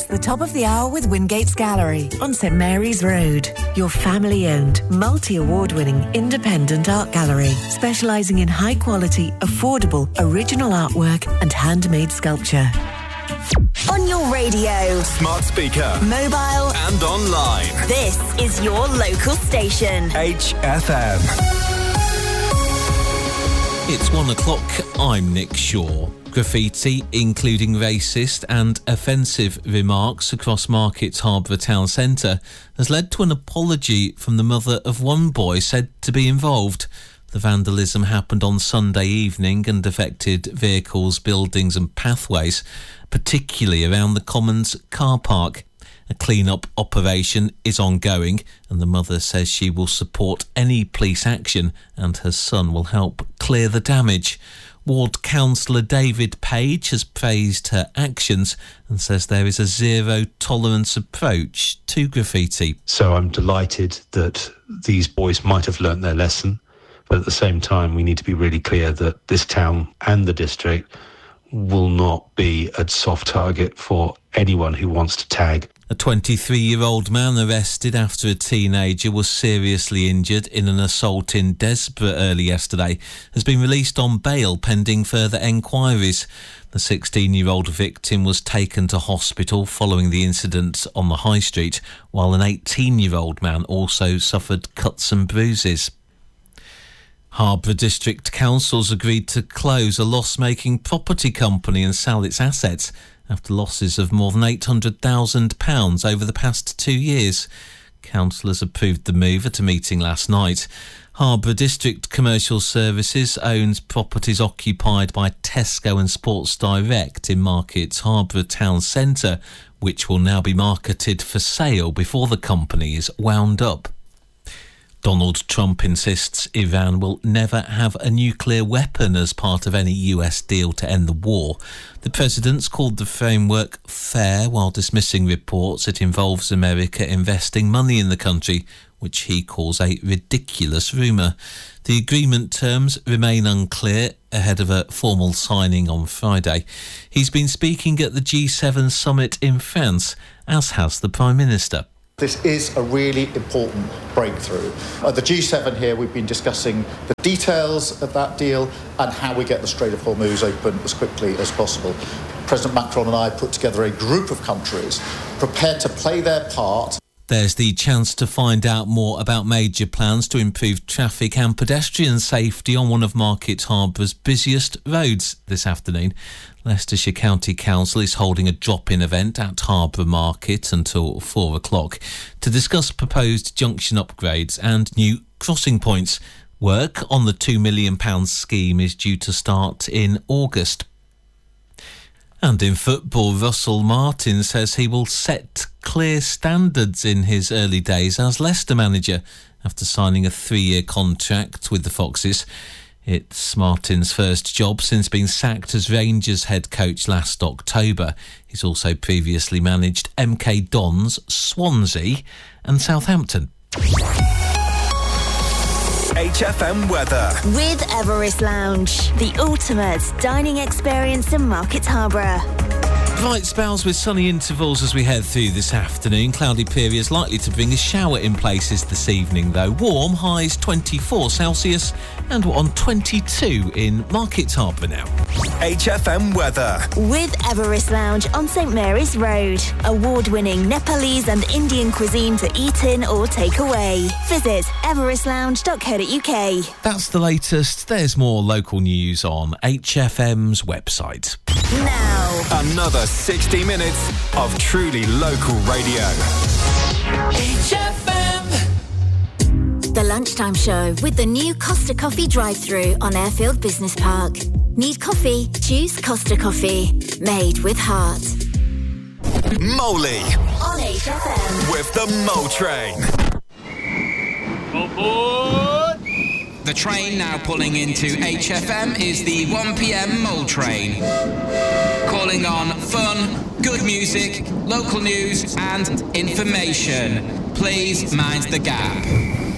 the top of the hour with Wingate's Gallery on St Mary's Road. Your family-owned, multi-award-winning independent art gallery, specialising in high-quality, affordable, original artwork and handmade sculpture. On your radio, smart speaker, mobile and online. This is your local station. HFM. It's 1 o'clock. I'm Nick Shaw. Graffiti, including racist and offensive remarks across Market Harborough Town Centre, has led to an apology from the mother of one boy said to be involved. The vandalism happened on Sunday evening and affected vehicles, buildings and pathways, particularly around the Commons car park. A clean-up operation is ongoing and the mother says she will support any police action and her son will help clear the damage. Ward Councillor David Page has praised her actions and says there is a zero-tolerance approach to graffiti. So I'm delighted that these boys might have learnt their lesson, but at the same time we need to be really clear that this town and the district will not be a soft target for anyone who wants to tag. A 23-year-old man arrested after a teenager was seriously injured in an assault in Desborough early yesterday has been released on bail pending further enquiries. The 16-year-old victim was taken to hospital following the incident on the High Street, while an 18-year-old man also suffered cuts and bruises. Harborough District Council's agreed to close a loss-making property company and sell its assets after losses of more than £800,000 over the past 2 years. Councillors approved the move at a meeting last night. Harborough District Commercial Services owns properties occupied by Tesco and Sports Direct in Market Harborough Town Centre, which will now be marketed for sale before the company is wound up. Donald Trump insists Iran will never have a nuclear weapon as part of any US deal to end the war. The president's called the framework fair while dismissing reports it involves America investing money in the country, which he calls a ridiculous rumour. The agreement terms remain unclear ahead of a formal signing on Friday. He's been speaking at the G7 summit in France, as has the Prime Minister. This is a really important breakthrough. At the G7 here, we've been discussing the details of that deal and how we get the Strait of Hormuz open as quickly as possible. President Macron and I put together a group of countries prepared to play their part. There's the chance to find out more about major plans to improve traffic and pedestrian safety on one of Market Harbour's busiest roads this afternoon. Leicestershire County Council is holding a drop-in event at Harborough Market until 4 o'clock to discuss proposed junction upgrades and new crossing points. Work on the £2 million scheme is due to start in August. And in football, Russell Martin says he will set clear standards in his early days as Leicester manager after signing a 3-year contract with the Foxes. It's Martin's first job since being sacked as Rangers head coach last October. He's also previously managed MK Dons, Swansea and Southampton. HFM weather. With Everest Lounge, the ultimate dining experience in Market Harborough. Bright spells with sunny intervals as we head through this afternoon. Cloudy periods likely to bring a shower in places this evening though. Warm, highs 24 Celsius and we're on 22 in Market Harborough now. HFM weather. With Everest Lounge on St Mary's Road. Award-winning Nepalese and Indian cuisine to eat in or take away. Visit everestlounge.co.uk. That's the latest. There's more local news on HFM's website. Now, another 60 minutes of truly local radio. HFM. The Lunchtime Show with the new Costa Coffee drive-thru on Airfield Business Park. Need coffee? Choose Costa Coffee. Made with heart. Moley. On HFM. With the Mole Train. Aboard! The train now pulling into HFM is the 1pm Mole Train. Calling on fun, good music, local news and information. Please mind the gap.